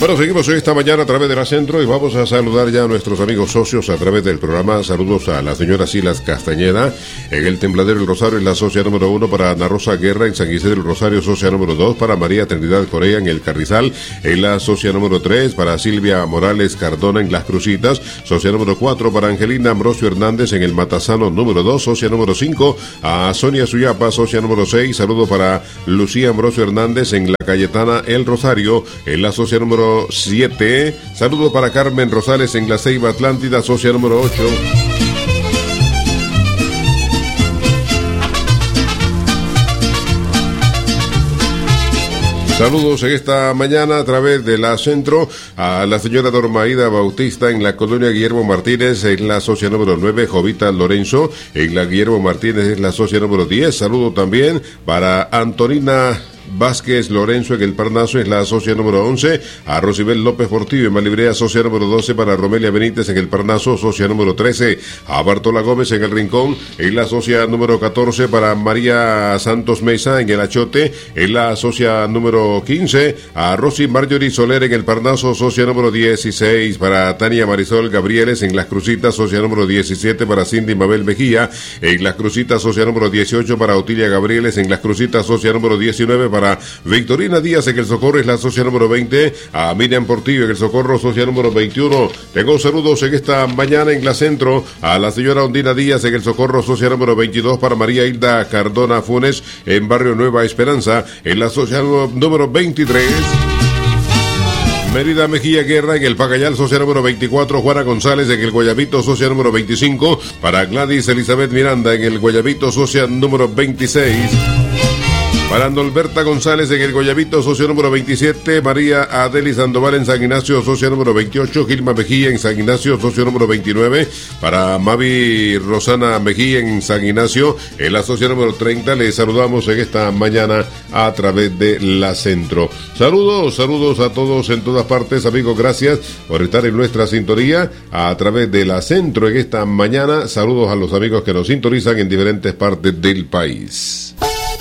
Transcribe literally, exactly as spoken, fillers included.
Bueno, seguimos esta mañana a través de la Centro y vamos a saludar ya a nuestros amigos socios a través del programa. Saludos a la señora Silas Castañeda en el Tembladero del Rosario, en la socia número uno, para Ana Rosa Guerra en San Isidro del Rosario, socia número dos, para María Trinidad Corea en el Carrizal, en la socia número tres, para Silvia Morales Cardona en Las Crucitas, socia número cuatro, para Angelina Ambrosio Hernández en el Matasano número dos, socia número cinco, a Sonia Suyapa, socia número seis, saludo para Lucía Ambrosio Hernández en la Cayetana El Rosario, en la socia número siete, saludo para Carmen Rosales en la Ceiba Atlántida, socia número ocho. Saludos en esta mañana a través de la Centro a la señora Dormaída Bautista en la colonia Guillermo Martínez, en la socia número nueve, Jovita Lorenzo en la Guillermo Martínez, en la socia número diez. Saludo también para Antonina Vázquez Lorenzo en el Parnaso, es la socia número once, a Rosibel López Portillo en Malibrea, socia número doce, para Romelia Benítez en el Parnaso, socia número trece, a Bartola Gómez en el Rincón, en la socia número catorce, para María Santos Mesa en el Achote, en la socia número quince, a Rosy Marjorie Soler en el Parnaso, socia número dieciséis, para Tania Marisol Gabrieles en Las Crucitas, socia número diecisiete, para Cindy Mabel Mejía en Las Crucitas, socia número dieciocho, para Otilia Gabrieles en Las Crucitas, socia número diecinueve, para Victorina Díaz en el Socorro, es la socia número veinte, a Miriam Portillo en el Socorro, socia número veintiuno. Tengo saludos en esta mañana en la Centro a la señora Ondina Díaz en el Socorro, socia número veintidós, para María Hilda Cardona Funes en Barrio Nueva Esperanza, en la socia número veintitrés. Mérida Mejía Guerra en el Pacayal, socia número veinticuatro, Juana González en el Guayabito, socia número veinticinco, para Gladys Elizabeth Miranda en el Guayabito, socia número veintiséis. Para Norberta González en el Guayabito, socio número veintisiete, María Adeli Sandoval en San Ignacio, socio número veintiocho, Gilma Mejía en San Ignacio, socio número veintinueve, para Mavi Rosana Mejía en San Ignacio, en la socio número treinta, les saludamos en esta mañana a través de la Centro. Saludos, saludos a todos en todas partes, amigos, gracias por estar en nuestra sintonía a través de la Centro en esta mañana. Saludos a los amigos que nos sintonizan en diferentes partes del país.